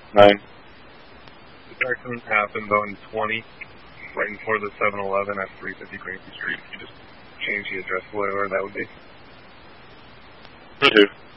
9. The accident happened on 20, right before the 7-Eleven at 350 Greenview Street. You just change the address, whatever that would be. 2.